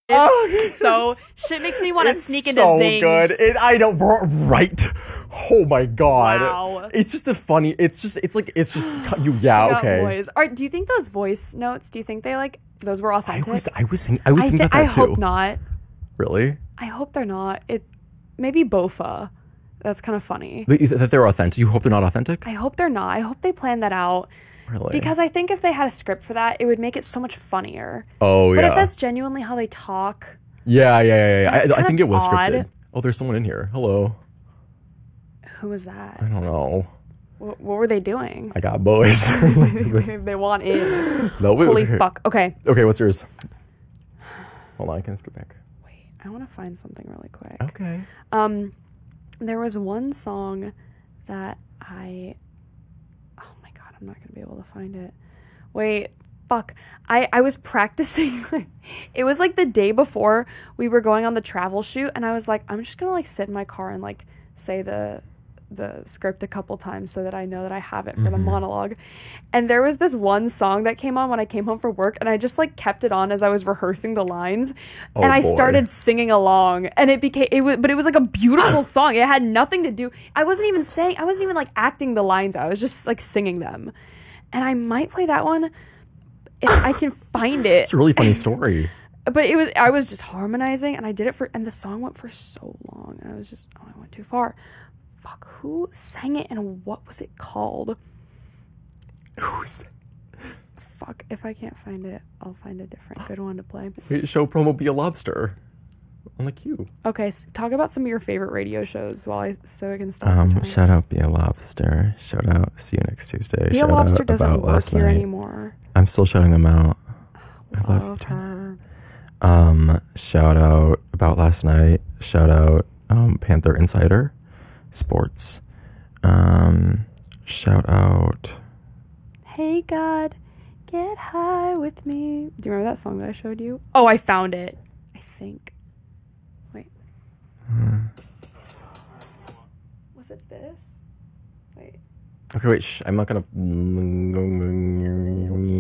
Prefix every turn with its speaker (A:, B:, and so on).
A: So shit makes me want to sneak into
B: so
A: Zings.
B: good. I don't right. Oh my god.
A: Wow.
B: It's just it's just you.
A: Shut
B: Yeah.
A: up,
B: Okay.
A: boys. Do you think those voice notes? Do you think they those were authentic?
B: I was thinking about that
A: I
B: too.
A: hope not.
B: Really?
A: I hope they're not. Maybe Bofa. That's kind of funny.
B: That they're authentic. You hope they're not authentic?
A: I hope they're not. I hope they planned that out.
B: Really?
A: Because I think if they had a script for that, it would make it so much funnier.
B: Oh,
A: But
B: yeah.
A: if that's genuinely how they talk.
B: Yeah.
A: That's
B: I think it was
A: odd.
B: scripted. Oh, there's someone in here. Hello.
A: Who was that?
B: I don't know.
A: What were they doing?
B: I got boys.
A: They want in.
B: No, wait,
A: Holy
B: okay.
A: fuck. Okay.
B: Okay, what's yours? Hold on, I can skip back.
A: Wait, I want to find something really quick.
B: Okay.
A: There was one song that oh my god, I'm not going to be able to find it. Wait, fuck. I was practicing. It was like the day before we were going on the travel shoot, and I was like, I'm just going to like sit in my car and like say the script a couple times so that I know that I have it for the monologue. And there was this one song that came on when I came home from work, and I just like kept it on as I was rehearsing the lines.
B: Oh,
A: and I
B: boy.
A: started singing along, and it was like a beautiful song. It had nothing to do. I wasn't even like acting the lines out. I was just like singing them. And I might play that one if I can find it.
B: It's a really funny story.
A: But I was just harmonizing, and I did it and the song went for so long. And I was just, I went too far. Fuck, who sang it and what was it called? Fuck, if I can't find it, I'll find a different good one to play.
B: Wait, show promo Be a Lobster on the queue.
A: Okay, talk about some of your favorite radio shows so I can stop.
B: Shout out Be a Lobster. Shout out See You Next Tuesday.
A: Be a
B: Shout
A: Lobster
B: out
A: doesn't
B: About
A: work
B: Last
A: here
B: Night.
A: anymore.
B: I'm still shouting them out. I love
A: her.
B: Shout out About Last Night. Shout out Panther Insider Sports. Shout out
A: Hey God, get high with me. Do you remember that song that I showed you? Oh, I found it. I think. Wait. Was it this? Wait.
B: Okay, wait, I'm not gonna